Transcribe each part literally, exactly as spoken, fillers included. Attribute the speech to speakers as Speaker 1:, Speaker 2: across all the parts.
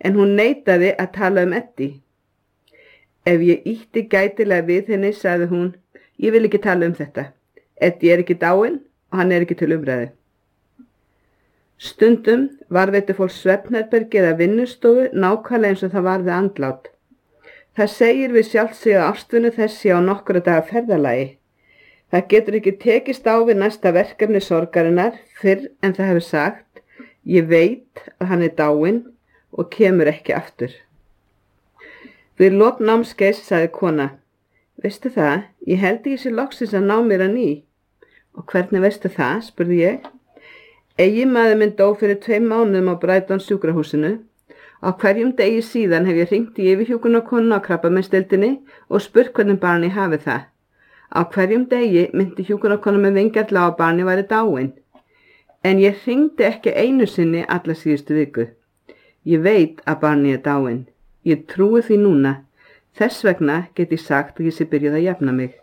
Speaker 1: en hún neitaði að tala um Eddie. Ef ég ýtti gætilega við henni, sagði hún, ég vil ekki tala um þetta. Eddie er ekki dáinn og hann er ekki til umræðu. Stundum varðveitti fólk svefnherbergi eða vinnustofu nákvæmlega eins og það var við andlát. Það segir við sjálft sig að ástvinnu þessi á nokkura daga ferðalagi. Það getur ekki tekist á við næsta verkefni sorgarinnar fyrr en það hefur sagt, ég veit að hann er dáinn og kemur ekki aftur. Við lok námskeiðs sagði kona, veistu það, ég held ekki sér loksins að ná mér að ný. Og hvernig veistu það, spurði ég. Eiginmaður minn dó fyrir tveim mánuðum á Brighton sjúkrahúsinu. Á hverjum degi síðan hef ég hringt í yfirhjúkrunarkonuna á krabbameinsdeildinni og spurt hvernig barni hafi það. Á hverjum degi myndi hjúkrunarkona með vingjarla á að barni væri dáinn. En ég hringdi ekki einu sinni alla síðustu viku. Ég veit að barni er dáinn. Ég trúi því núna. Þess vegna get ég sagt að ég sé byrjuð að jafna mig.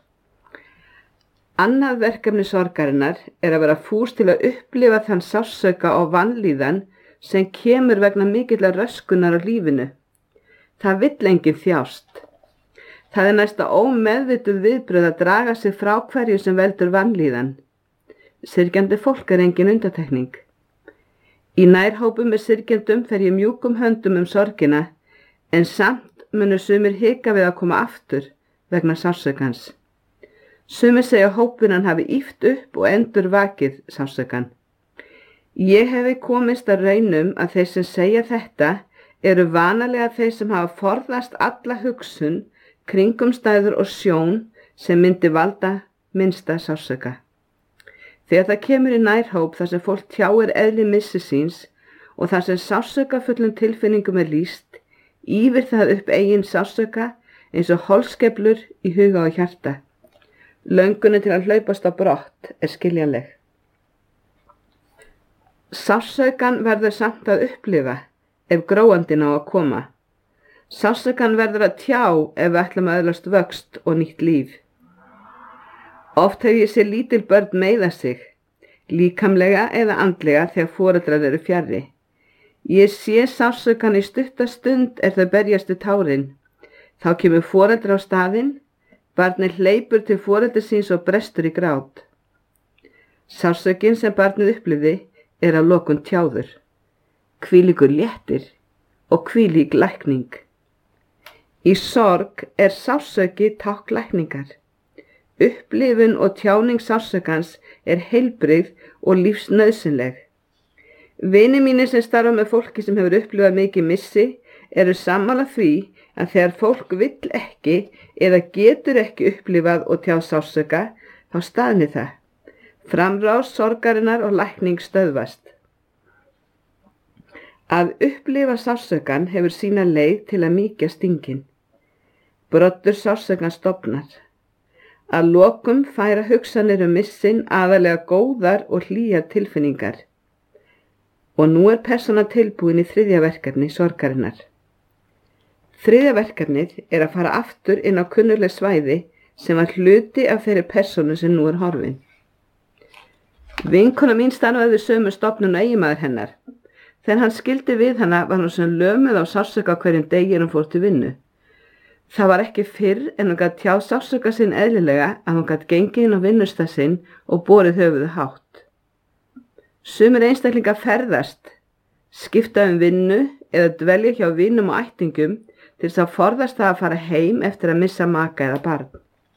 Speaker 1: Annað verkefni sorgarinnar er að vera fús til að upplifa þann sársauka og vanlíðan sem kemur vegna mikillar röskunar á lífinu. Það vill enginn þjást. Það er næsta ómeðvituð viðbrögð að draga sig frá hverju sem veldur vanlíðan. Syrgjandi fólk er engin undantekning. Í nærhópum með syrgjandum fer ég mjúkum höndum um sorgina, en samt munu sumir hika við að koma aftur vegna sársaukans. Sumir segja að hópunan hafi ýft upp og endur vakið sársaukan. Ég hefi komist að raunum að þeir sem segja þetta eru vanalega þeir sem hafa forðast alla hugsun, kringumstæður og sjón sem myndi valda minnsta sársauka. Þegar það kemur í nærhóp þar sem fólk tjáir eðli missi síns og þar sem sársaukafullum tilfinningum er lýst, ýfir það upp eigin sársauka eins og holskeflur í huga og hjarta. Löngunin til að hlaupast á brott er skiljanleg. Sársaukan verður samt að upplifa ef gróandinn á að koma. Sársaukan verður að tjá ef við ætlum að öðlast vöxt og nýtt líf. Oft hef ég séð lítil börn meiða sig, líkamlega eða andlega þegar foreldrar eru fjarri. Ég sé sársaukan í stutta stund er þau berjast við tárin. Þá kemur foreldra á staðinn, barnið hleypur til foreldris síns og brestur í grát. Sársaukin sem barnið upplifði er að lokun tjáður, hvílíkur léttir og hvílík lækning. Í sorg er sársauki tákn lækningar. Upplifun og tjáning sársaukans er heilbrigð og lífsnauðsynleg. Vinir mínir sem starfa með fólki sem hefur upplifað mikið missi eru sammála því að þegar fólk vill ekki eða getur ekki upplifað og tjáð sársauka, þá staðni það. Framrás sorgarinnar og lækning stöðvast. Að upplifa sársaukan hefur sína leið til að mýkja stingin. Broddur sársaukan stofnar. Að lokum færa hugsanir um missin aðalega góðar og hlýjar tilfinningar. Og nú er persóna tilbúin í þriðja verkefni sorgarinnar. Þriðja verkefnið er að fara aftur inn á kunnugleg svæði sem var hluti af þeirri persónu sem nú er horfin. Vinkona mín starfaði við sömu stofnun og eiginmaður hennar. Þegar hann skildi við hana var hún sem lömuð á sársauka hverjum degi hún fór til vinnu. Það var ekki fyrr en hún gat tjáð sársauka sinn eðlilega að hún gat gengið inn á vinnustað sinn og borið höfuðu hátt. Sumir einstaklingar ferðast, skipta um vinnu eða dvelja hjá vinum og ættingum til þess að forðast það að fara heim eftir að missa maka eða barn.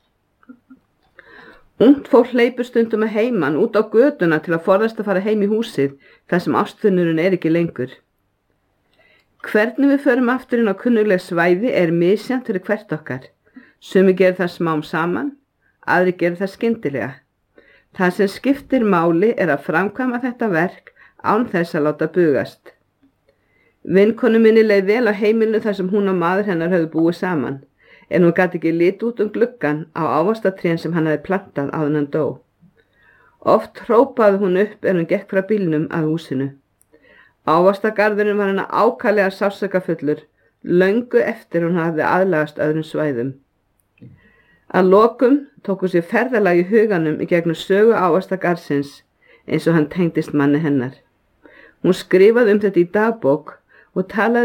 Speaker 1: Ungt fólk hleypur stundum að heiman út á götuna til að forðast að fara heim í húsið þar sem ástfinnurinn er ekki lengur. Hvernig við förum aftur inn á kunnugleg svæði er misjafnt fyrir hvert okkar. Sumi gerir það smám saman, aðri gerir það skyndilega. Það sem skiptir máli er að framkvæma þetta verk án þess að láta bugast. Vinkonu minni leið vel á heimilinu þar sem hún og maður hennar höfðu búið saman, en hún gat ekki lit út um gluggann á ávaxtatrén sem hann hafði plantað áður en hann dó. Oft hrópaði hún upp er hún gekk frá bílnum að húsinu. Ávaxtagarðurinn var hennar ákaflega sársaukafullur, löngu eftir hún hafði aðlagast öðrum svæðum. Að lokum tóku sér ferðalag í huganum í gegnum sögu ávaxtagarðsins eins og hann tengdist manni hennar. Hún skrifaði um þetta í dagbók og talaði